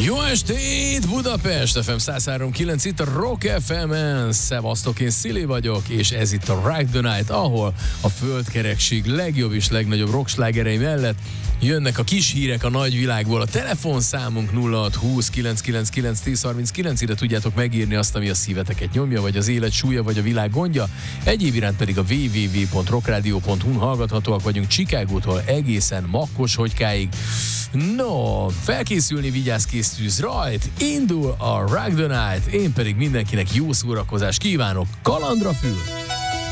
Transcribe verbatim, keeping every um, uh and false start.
Jó estét, Budapest! ef em száz három kilenc itt a Rock ef emen. Szevasztok, én Szili vagyok, és ez itt a Rock the Night, ahol a földkerekség legjobb és legnagyobb rockslágerei mellett jönnek a kis hírek a nagyvilágból. A telefonszámunk nulla hat húsz kilenc kilenc kilenc tíz harminckilenc, ide tudjátok megírni azt, ami a szíveteket nyomja, vagy az élet súlya, vagy a világ gondja. Egyéb iránt pedig a double-u double-u double-u pont rockradio pont hu-n hallgathatóak vagyunk Chicagótól egészen Makkos-Hogykáig. No, felkészülni, vigyázz, kész tűz, rajt, indul a Rock the Night, én pedig mindenkinek jó szórakozást kívánok, kalandra fül!